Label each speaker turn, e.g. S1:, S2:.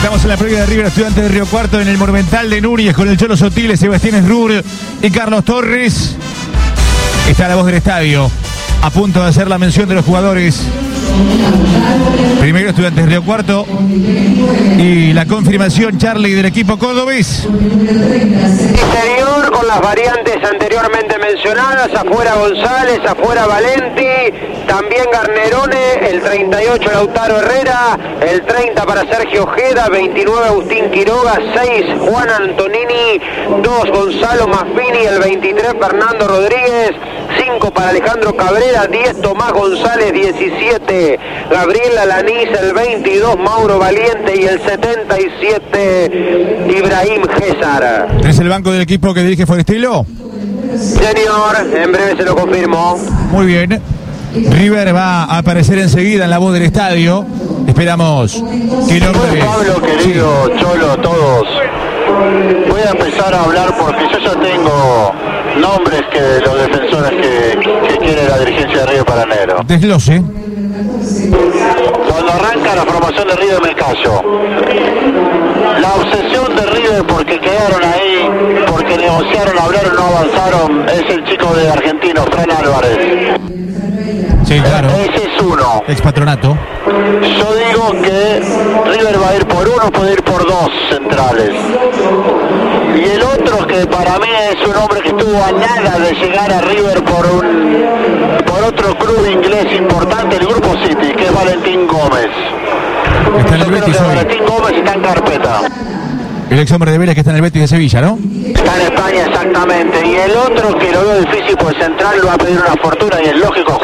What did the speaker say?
S1: Estamos en la previa de River Estudiantes de Río Cuarto en el Monumental de Núñez con el Cholo Sotiles, Sebastián Esrur y Carlos Torres. Está la voz del estadio, a punto de hacer la mención de los jugadores. Primero Estudiantes de Río Cuarto y la confirmación, Charlie, del equipo cordobés.
S2: Interior con las variantes anteriormente mencionadas: afuera González, afuera Valenti, también Garnerone, el 38 Lautaro Herrera, el 30 para Sergio Ojeda, 29 Agustín Quiroga, 6 Juan Antonini, 2 Gonzalo Maffini, el 23 Fernando Rodríguez, 5 para Alejandro Cabrera, 10 Tomás González, 17 Gabriel Alanís, el 22 Mauro Valiente y el 77 Ibrahim César.
S1: ¿Es el banco del equipo que dirige Forestilo?
S2: Señor, en breve se lo confirmo.
S1: Muy bien. River va a aparecer enseguida en la voz del estadio. Esperamos que nombre...
S3: Pablo, querido, sí. Cholo, todos. Voy a empezar a hablar porque yo ya tengo nombres que de los defensores que quiere la dirigencia de Río Paranero.
S1: Desglose.
S3: Cuando arranca la formación de River me callo. La obsesión de River porque quedaron ahí, porque negociaron, hablaron, no avanzaron, es el chico de Argentino, Fran Álvarez.
S1: Sí, claro.
S3: Ese es uno.
S1: Ex patronato.
S3: Yo digo que River va a ir por uno, puede ir por 2 centrales. Y el otro, que para mí es un hombre que estuvo a nada de llegar a River por otro club inglés importante, el Grupo City, que es Valentín Gómez.
S1: Está en el
S3: Yo creo
S1: Betis
S3: que
S1: hoy.
S3: Valentín Gómez está en carpeta.
S1: El ex hombre de Vélez que está en el Betis de Sevilla, ¿no?
S3: Está en España, exactamente. Y el otro, que lo veo difícil, pues central, lo va a pedir una fortuna y es lógico.